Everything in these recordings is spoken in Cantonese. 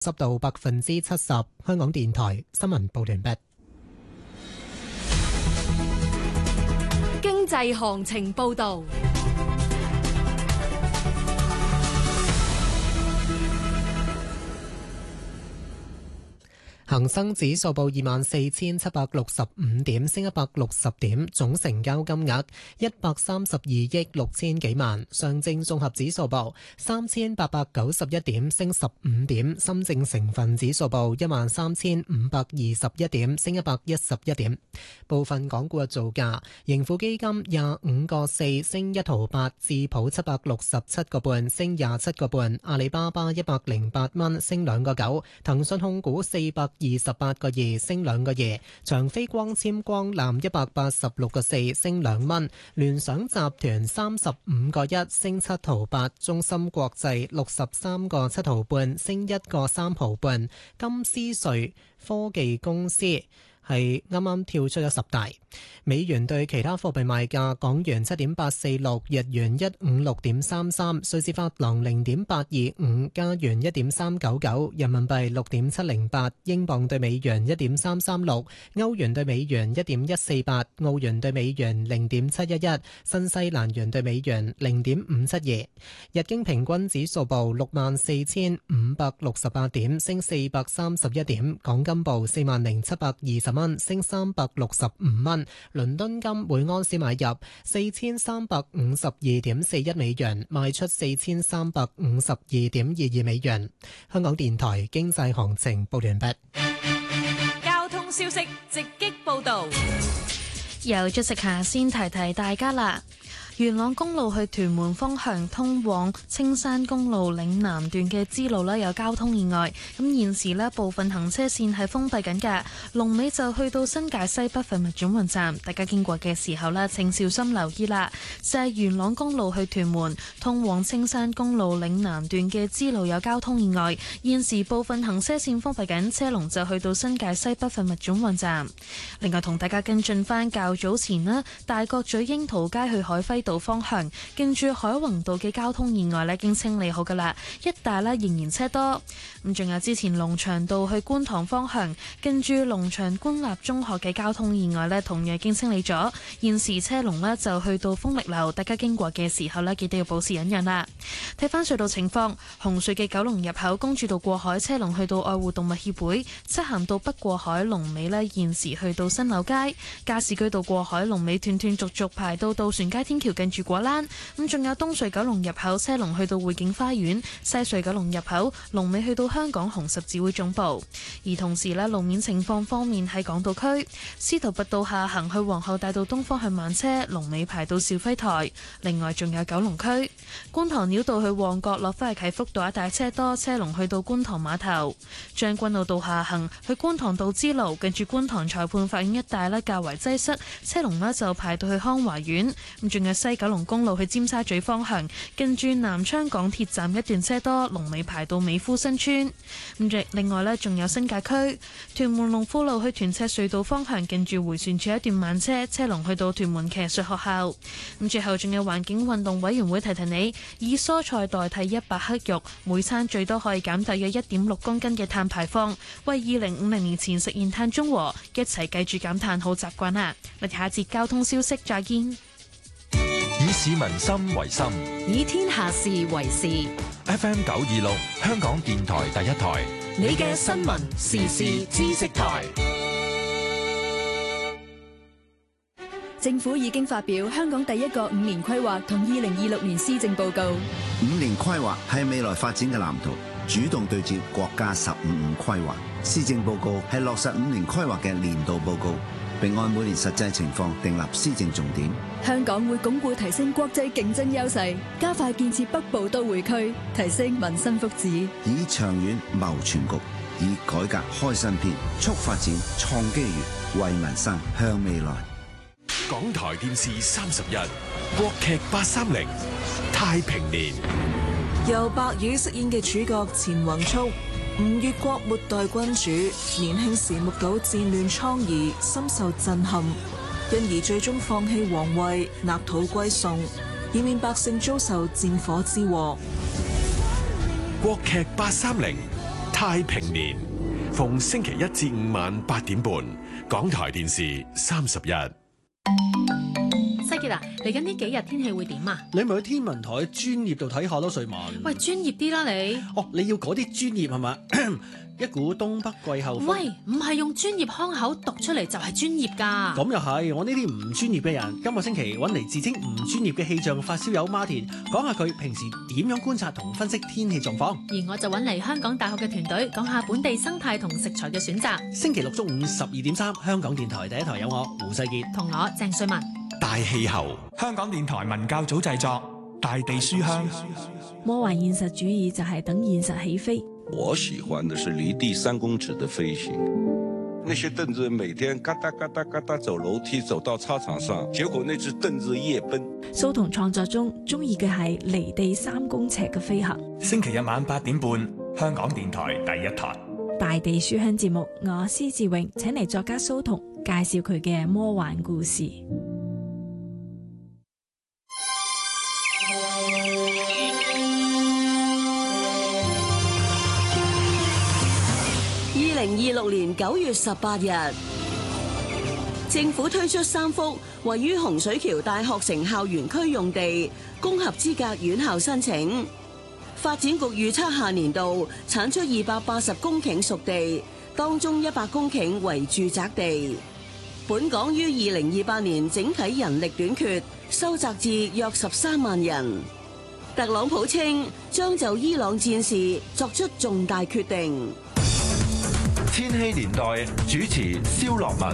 濕度70%。香港電台新聞報道完畢。 經濟行情報道。 恒生指數報24,765點，升160點，總成交金額132億6千幾萬。上證綜合指數報3,891點，升15點。深證成分指數報13,521點，升111點。部分港股嘅造價：盈富基金25個4升1毫8，智普767個半升27個半，阿里巴巴108蚊升2個9，騰訊控股428個2升2個2，長飛光纖光纜186個4升2蚊，聯想集團35個1升7毫8，中芯國際63個7毫半升1個3毫半，金斯瑞科技公司係啱啱跳出咗10大。美元對其他貨幣賣價：港元7.846，日元156.33，瑞士法郎0.825，加元1.399，人民幣6.708，英鎊對美元1.336，歐元對美元1.148，澳元對美元0.711，新西蘭元對美元0.572。日經平均指數報64,568點，升431點。港金報40,720蚊，升365蚊。倫敦金每安士買入4352.41美元，賣出4352.22美元。香港電台經濟行情報完畢。 交通消息直擊報道。 由出席下先提提大家啦。元朗公路去屯門方向通往青山公路嶺南段嘅支路有交通意外，咁現時部分行車線係封閉緊㗎，龍尾就去到新界西北廢物轉運站，大家經過嘅時候請小心留意啦。就係元朗公路去屯門通往青山公路嶺南段嘅支路有交通意外，現時部分行車線封閉緊，車龍就去到新界西北廢物轉運站。另外同大家跟進返較早前大角咀櫻桃街去海輝道方向，近住海泓道嘅交通意外已經清理好噶啦，一帶仍然車多。咁仲有之前龍翔道去觀塘方向，近住龍翔官立中學嘅交通意外同樣已經清理咗，現時車龍就去到豐力樓，大家經過嘅時候記得要保持忍讓啦。睇翻隧道情況，紅隧嘅九龍入口公主道過海車龍去到愛護動物協會，漆咸道北過海龍尾現時去到新柳街，加士居道過海龍尾斷斷續續排到渡船街天橋近住果欄。咁仲有東隧九龍入口車龍去到匯景花園，西隧九龍入口龍尾去到香港紅十字會總部。而同時路面情況方面，喺港島區司徒拔道下行去皇后大道東方向慢車，龍尾排到肇輝台。另外仲有九龍區觀塘繞道去旺角落返去啟福道一帶車多，車龍去到觀塘碼頭。將軍澳道下行去觀塘道支路，近住觀塘裁判法院一帶較為擠塞，車龍就排到去康華苑。咁仲有西九龍公路去尖沙咀方向，近住南昌港鐵站一段車多，龍尾排到美孚新村。咁另外仲有新界區屯門龍富路去屯赤隧道方向，近住迴旋處一段慢車，車龍去到屯門騎術學校。咁最後仲有環境運動委員會提提你，以蔬菜代替100克肉，每餐最多可以減大約1.6公斤嘅碳排放，為2050年前實現碳中和，一齊記住減碳好習慣啦。我哋下節交通消息再見。 以市民心為心， 以天下事為事。 FM 926，香港電台第一台， 你嘅新聞時事知識台。 政府已經發表香港第一個5年規劃同2026年施政報告。 5年規劃係未來發展嘅藍圖，主動對接國家15規劃。施政報告係落實5年規劃嘅年度報告，並按每年實際情況訂立施政重點。 香港會鞏固提升國際競爭優勢，加快建設北部都會區，提升民生福祉， 以長遠謀全局，以改革開新篇，促發展創機遇，為民生向未來。 港台電視31，國劇830，太平年。 由白宇飾演嘅主角錢宏速，吳越國末代君主，年輕時目睹戰亂瘡痍，深受震撼，因而最終放棄皇位，納土歸宋，以免百姓遭受戰火之禍。 國劇830， 太平年，逢星期一至五晚8點半，港台電視31。 西傑啊，嚟緊呢幾日天氣會點啊？ 你咪去天文台專業度睇下咯，瑞文。 喂，專業啲啦你。 哦，你要嗰啲專業係嘛？一股東北季候風。 喂，唔係用專業腔口讀出嚟就係專業㗎。 咁又係，我呢啲唔專業嘅人，今個星期揾嚟自稱唔專業嘅氣象發燒友馬田，講下佢平時點樣觀察同分析天氣狀況。 而我就揾嚟香港大學嘅團隊講下本地生態同食材嘅選擇。 星期六中午12.3，香港電台第一台有我胡世傑同我鄭瑞文。 大氣候， 香港電台文教組製作，大地書香。 魔幻現實主義就係等現實起飛。 我喜歡的是離地3公尺的飛行。那些凳子每天嘎嗒嘎嗒嘎嗒走樓梯走到操場上，結果那隻凳子夜奔。 蘇童創作中中意嘅係離地3公尺嘅飛行。 星期日晚8點半，香港電台第一台。 大地書香節目，我施志榮請嚟作家蘇童介紹佢嘅魔幻故事。 2026年9月18日，政府推出3幅位於洪水橋大學城校園區用地供合資格院校申請。發展局預測下年度產出280公頃熟地，當中100公頃為住宅地。本港於2028年整體人力短缺收窄至約13萬人。特朗普稱將就伊朗戰事作出重大決定。 千禧年代主持蕭樂文。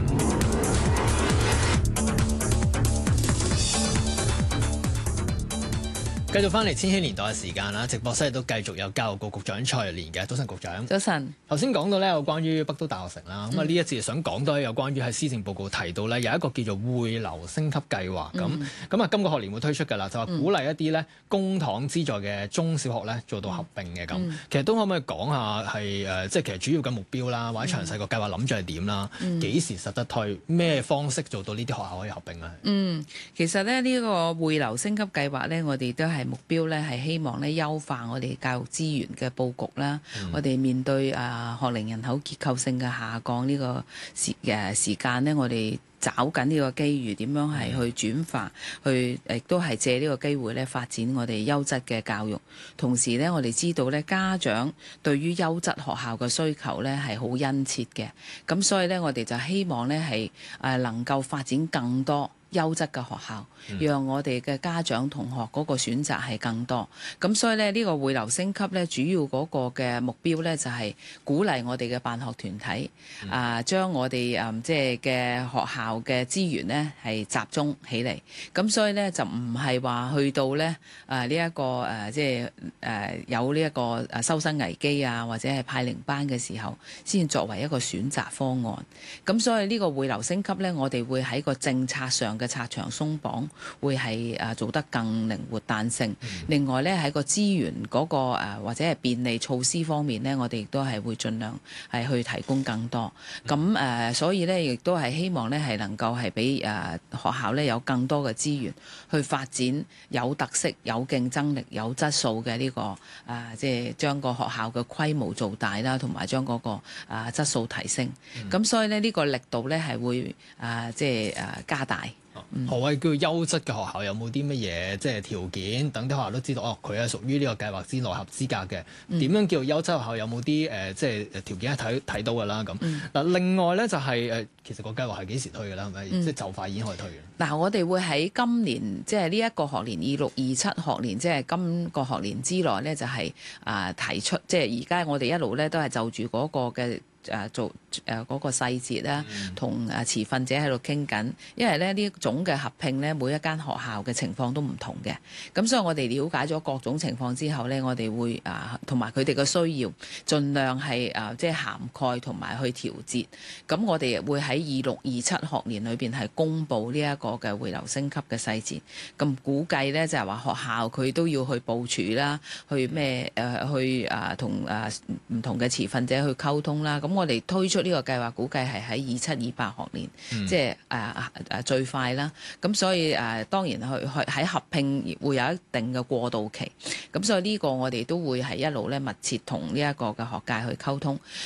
繼續翻嚟千禧年代嘅時間啦，直播室亦都繼續有教育局局長蔡若蓮嘅。早晨，局長。 早晨。 頭先講到咧有關於北都大學城啦，咁啊呢一節想講多有關於喺施政報告提到咧有一個叫做匯流升級計劃，咁啊今個學年會推出㗎啦，就話鼓勵一啲咧公帑資助嘅中小學咧做到合併嘅咁。其實都可唔可以講下係即係其實主要嘅目標啦，或者詳細個計劃諗住係點啦？幾時實得推？咩方式做到呢啲學校可以合併咧？ 其實咧呢個匯流升級計劃咧，我哋都係目標咧係希望咧優化我哋教育資源嘅佈局啦。我哋面對學齡人口結構性嘅下降呢個時間咧，我哋找緊呢個機遇，點樣係去轉化，去亦都係借呢個機會咧發展我哋優質嘅教育。同時咧，我哋知道咧家長對於優質學校嘅需求咧係好殷切嘅，咁所以咧我哋就希望咧係能夠發展更多優質嘅學校，讓我哋嘅家長同學嗰個選擇係更多。咁所以咧呢個匯流升級咧，主要嗰個嘅目標咧就係鼓勵我哋嘅辦學團體將我哋即係嘅學校嘅資源咧係集中起嚟。咁所以咧就唔係話去到咧呢一個即係有呢一個收生危機啊，或者係派零班嘅時候，先作為一個選擇方案。咁所以呢個匯流升級咧，我哋會喺個政策上嘅拆牆鬆綁會係做得更靈活彈性。另外咧喺個資源嗰個或者係便利措施方面咧，我哋亦都係會盡量係去提供更多。咁所以咧亦都係希望咧係能夠係俾學校咧有更多嘅資源去發展有特色、有競爭力、有質素嘅呢個即係將個學校嘅規模做大啦，同埋將嗰個質素提升。咁所以咧呢個力度咧係會即係加大。 何謂叫優質嘅學校？有冇啲乜嘢即係條件？等啲學校都知道佢係屬於呢個計劃之內合資格嘅。點樣叫優質學校？有冇啲即係條件係睇到㗎啦？咁嗱，另外咧就係其實個計劃係幾時推㗎啦？係咪即係就快已經可以推嘅？ 嗱，我哋會喺今年即係呢一個學年26-27學年，即係今個學年之內咧，就係提出，即係而家我哋一路咧都係就住嗰個嘅。做嗰個細節啦，同持份者喺度傾緊，因為咧呢種嘅合併咧，每一間學校嘅情況都唔同嘅，咁所以我哋了解咗各種情況之後咧，我哋會同埋佢哋嘅需要，盡量係即係涵蓋同埋去調節。咁我哋會喺26-27學年裏邊係公布呢一個嘅匯流升級嘅細節。咁估計咧就係話學校佢都要去部署啦，去咩去同唔同嘅持份者去溝通啦。 咁我哋推出呢個計劃估計係喺27-28學年，即係最快啦。咁所以當然喺合併會有一定嘅過渡期。咁所以呢個我哋都會係一路咧密切同呢一個嘅學界去溝通。